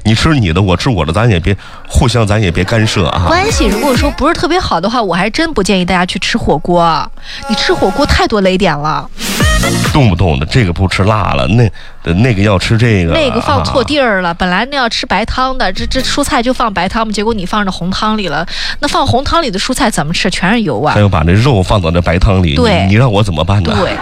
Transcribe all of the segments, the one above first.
你吃你的，我吃我的，咱也别互相，咱也别干涉啊。 关系如果说不是特别好的话，我还真不建议大家去吃火锅。你吃火锅太多雷点了， 动不动的这个不吃辣了，那个要吃这个， 那个放错地儿了。本来那要吃白汤的，这蔬菜就放白汤，结果你放着红汤里了。那放红汤里的蔬菜怎么吃？全是油啊！ 还有把那肉放到这白汤里， 对， 你让我怎么办呢？ 对。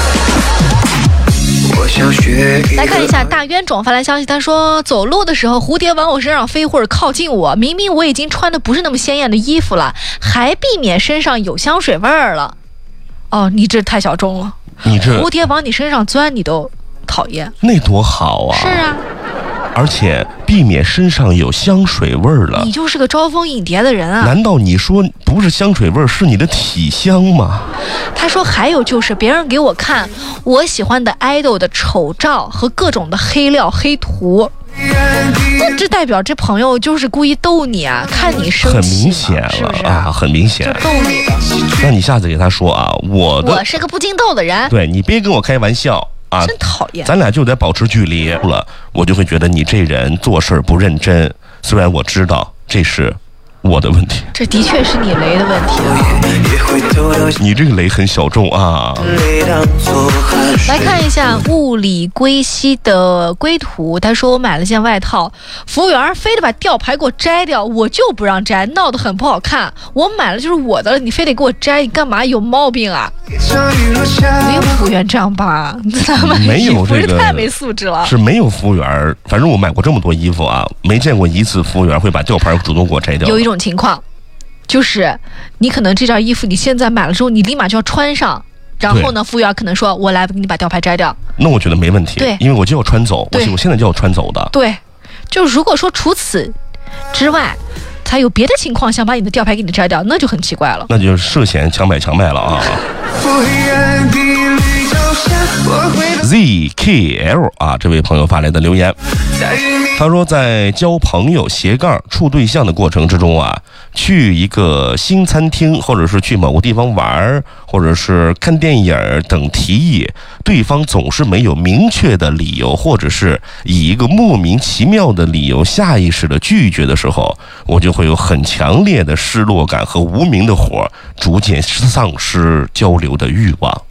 来看一下大冤种发来消息，他说走路的时候蝴蝶往我身上飞或者靠近我，明明我已经穿的不是那么鲜艳的衣服了，还避免身上有香水味儿了。哦，你这太小众了， 你这蝴蝶往你身上钻你都讨厌， 那多好啊！ 是啊， 而且避免身上有香水味儿了。 你就是个招蜂引蝶的人啊！ 难道你说不是香水味儿，是你的体香吗？ 他说还有就是别人给我看我喜欢的 idol 的丑照和各种的黑料黑图，那这代表这朋友就是故意逗你啊，看你生气， 很明显了， 是不是啊？很明显， 就逗你的。 那你下次给他说啊，我是个不经逗的人， 对你别跟我开玩笑啊， 真讨厌。 咱俩就得保持距离了，我就会觉得你这人做事不认真。虽然我知道这是我的问题， 这的确是你雷的问题啊。 你这个雷很小众啊。 来看一下物理归西的归途，他说我买了件外套，服务员非得把吊牌给我摘掉，我就不让摘，闹得很不好看。我买了就是我的了，你非得给我摘，你干嘛？有毛病啊！没有服务员这样吧？咱们没有这个， 太没素质了。 是没有服务员，反正我买过这么多衣服啊，没见过一次服务员会把吊牌主动给我摘掉。 有一种情况，就是你可能这件衣服你现在买了之后，你立马就要穿上。然后呢，服务员可能说：“我来给你把吊牌摘掉。” 那我觉得没问题， 对， 因为我就要穿走，我现在就要穿走的。 对，就如果说除此之外，他有别的情况想把你的吊牌给你摘掉，那就很奇怪了， 那就涉嫌强买强卖了啊。ZKL 啊，这位朋友发来的留言，他说在交朋友处对象的过程之中啊，去一个新餐厅，或者是去某个地方玩，或者是看电影等提议，对方总是没有明确的理由，或者是以一个莫名其妙的理由下意识的拒绝的时候，我就会有很强烈的失落感和无名的火，逐渐丧失交流的欲望。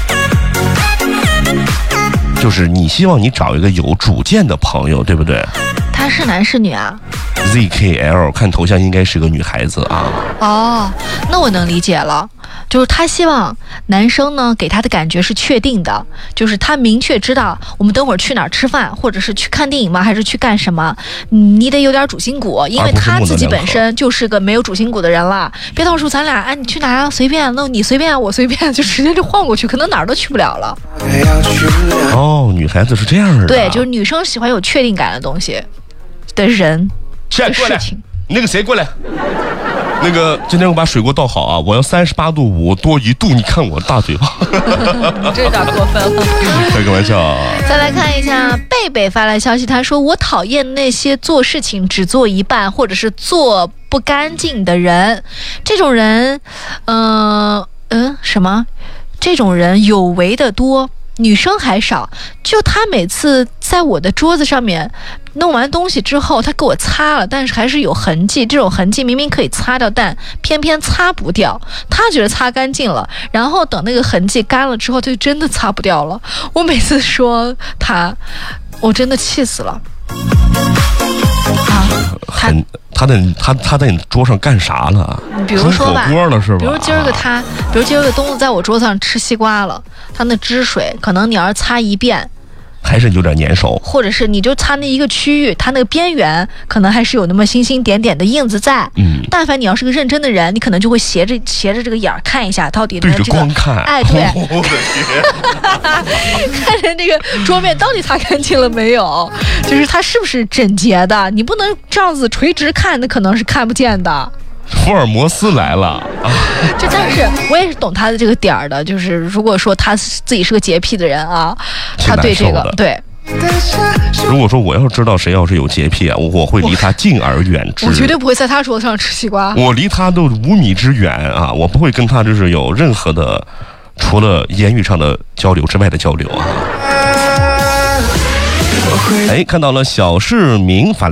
就是你希望你找一个有主见的朋友，对不对？ 他是男是女啊？ ZKL 看头像应该是个女孩子啊。 哦，那我能理解了，就是他希望男生呢给他的感觉是确定的，就是他明确知道我们等会儿去哪儿吃饭，或者是去看电影吗，还是去干什么，你得有点主心骨，因为他自己本身就是个没有主心骨的人了。别到时候咱俩哎你去哪儿随便，那你随便我随便，就直接就晃过去，可能哪儿都去不了了。 哦，女孩子是这样的。 对，就是女生喜欢有确定感的东西的人的事情。 那个谁过来，那个今天我把水给我倒好啊，我要38.5度多1度，你看我大嘴巴。 你这有点过分了。 开个玩笑。 再来看一下贝贝发来消息，他说我讨厌那些做事情只做一半或者是做不干净的人，这种人这种人有为的多，女生还少。就他每次在我的桌子上面弄完东西之后，他给我擦了，但是还是有痕迹，这种痕迹明明可以擦掉，但偏偏擦不掉。他觉得擦干净了，然后等那个痕迹干了之后，就真的擦不掉了。我每次说他，我真的气死了。 他在你桌上干啥了？ 比如说吧， 煮火锅了是吧？ 比如今儿个东子在我桌上吃西瓜了，他那汁水可能你要是擦一遍， 还是有点粘手， 或者是你就擦那一个区域，它那个边缘可能还是有那么星星点点的印子在。但凡你要是个认真的人，你可能就会斜着这个眼儿看一下，到底对着光看。 哎，对，我的天，看着这个桌面到底擦干净了没有，就是它是不是整洁的，你不能这样子垂直看，那可能是看不见的。 福尔摩斯来了啊！ 就但是我也是懂他的这个点儿的，就是如果说他自己是个洁癖的人啊，他对这个对。 如果说我要知道谁要是有洁癖啊，我会离他近而远之。 我绝对不会在他桌子上吃西瓜。 我离他都5米之远啊！我不会跟他就是有任何的除了言语上的交流之外的交流啊。哎，看到了小市民发来